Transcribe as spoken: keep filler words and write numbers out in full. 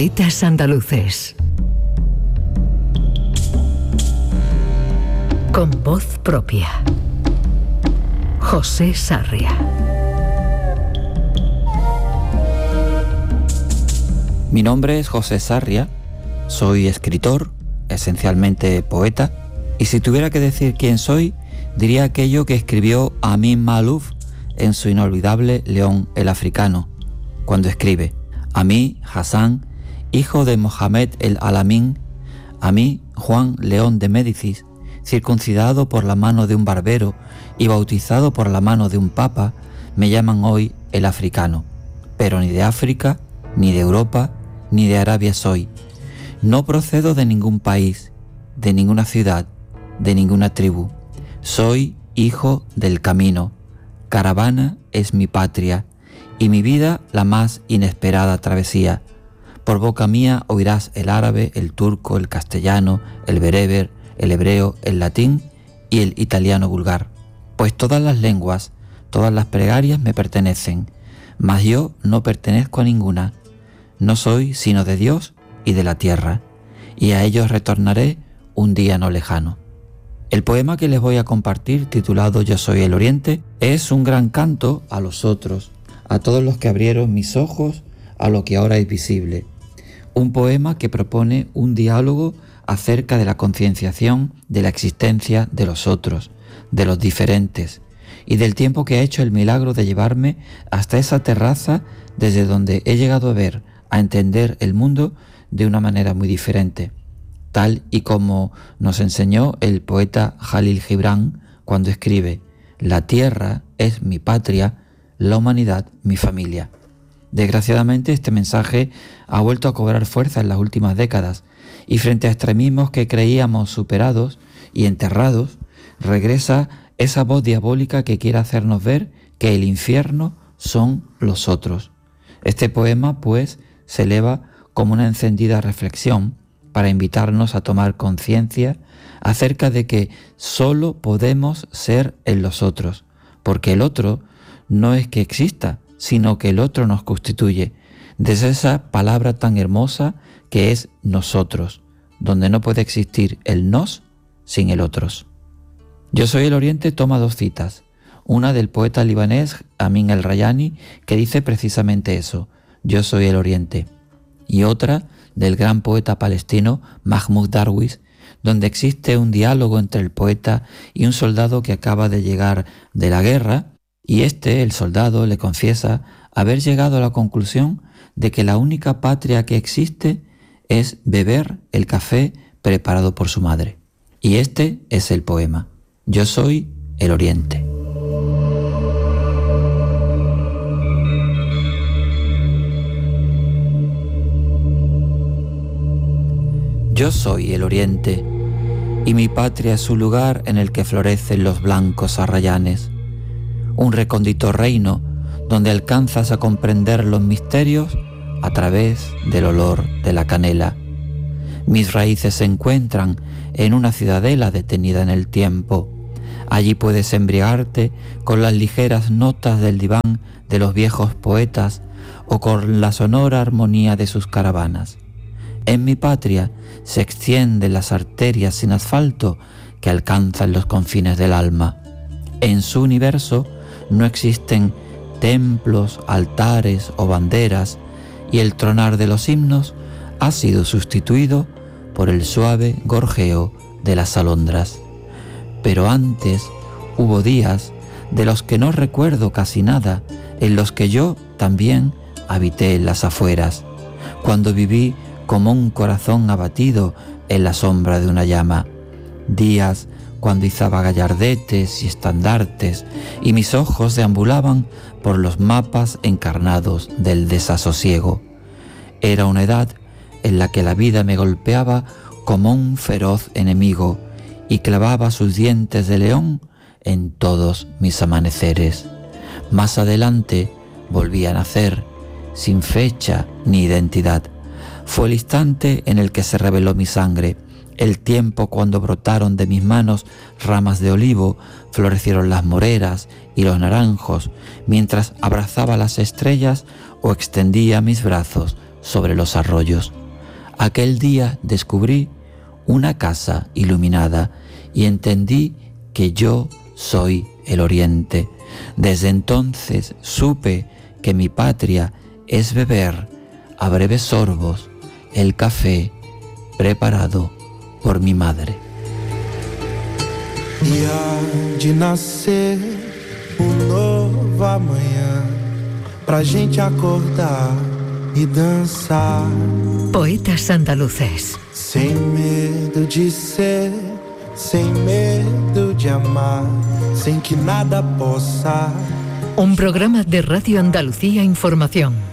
Poetas andaluces. Con voz propia. José Sarria. Mi nombre es José Sarria, soy escritor, esencialmente poeta, y si tuviera que decir quién soy, diría aquello que escribió Amin Maalouf en su inolvidable León el Africano, cuando escribe: a mí, Hassan, hijo de Mohamed el Alamín, a mí, Juan León de Médicis, circuncidado por la mano de un barbero y bautizado por la mano de un papa, me llaman hoy el Africano. Pero ni de África, ni de Europa, ni de Arabia soy. No procedo de ningún país, de ninguna ciudad, de ninguna tribu. Soy hijo del camino. Caravana es mi patria, y mi vida la más inesperada travesía. Por boca mía oirás el árabe, el turco, el castellano, el bereber, el hebreo, el latín y el italiano vulgar. Pues todas las lenguas, todas las plegarias me pertenecen, mas yo no pertenezco a ninguna. No soy sino de Dios y de la tierra, y a ellos retornaré un día no lejano. El poema que les voy a compartir, titulado Yo soy el Oriente, es un gran canto a los otros, a todos los que abrieron mis ojos a lo que ahora es visible. Un poema que propone un diálogo acerca de la concienciación de la existencia de los otros, de los diferentes, y del tiempo que ha hecho el milagro de llevarme hasta esa terraza desde donde he llegado a ver, a entender el mundo de una manera muy diferente, tal y como nos enseñó el poeta Jalil Gibran cuando escribe: la tierra es mi patria, la humanidad mi familia. Desgraciadamente este mensaje ha vuelto a cobrar fuerza en las últimas décadas, y frente a extremismos que creíamos superados y enterrados, regresa esa voz diabólica que quiere hacernos ver que el infierno son los otros. Este poema, pues, se eleva como una encendida reflexión para invitarnos a tomar conciencia acerca de que solo podemos ser en los otros, porque el otro no es que exista, sino que el otro nos constituye, desde esa palabra tan hermosa que es nosotros, donde no puede existir el nos sin el otros. Yo soy el Oriente toma dos citas, una del poeta libanés Amin el-Rayani, que dice precisamente eso: yo soy el Oriente, y otra del gran poeta palestino Mahmoud Darwish, donde existe un diálogo entre el poeta y un soldado que acaba de llegar de la guerra, y este, el soldado, le confiesa haber llegado a la conclusión de que la única patria que existe es beber el café preparado por su madre. Y este es el poema: yo soy el Oriente. Yo soy el Oriente, y mi patria es su lugar en el que florecen los blancos arrayanes, un recóndito reino donde alcanzas a comprender los misterios a través del olor de la canela. Mis raíces se encuentran en una ciudadela detenida en el tiempo. Allí puedes embriagarte con las ligeras notas del diván de los viejos poetas o con la sonora armonía de sus caravanas. En mi patria se extienden las arterias sin asfalto que alcanzan los confines del alma. En su universo no existen templos, altares o banderas, y el tronar de los himnos ha sido sustituido por el suave gorjeo de las alondras. Pero antes hubo días de los que no recuerdo casi nada, en los que yo también habité en las afueras, cuando viví como un corazón abatido en la sombra de una llama. Días cuando izaba gallardetes y estandartes, y mis ojos deambulaban por los mapas encarnados del desasosiego. Era una edad en la que la vida me golpeaba como un feroz enemigo y clavaba sus dientes de león en todos mis amaneceres. Más adelante volví a nacer, sin fecha ni identidad. Fue el instante en el que se reveló mi sangre, el tiempo cuando brotaron de mis manos ramas de olivo, florecieron las moreras y los naranjos, mientras abrazaba las estrellas o extendía mis brazos sobre los arroyos. Aquel día descubrí una casa iluminada y entendí que yo soy el Oriente. Desde entonces supe que mi patria es beber a breves sorbos el café preparado por mi madre. E há de nascer um novo amanhã pra gente acordar e dançar. Poetas andaluces. Sem medo de ser, sem medo de amar, sem que nada possa. Un programa de Radio Andalucía Información.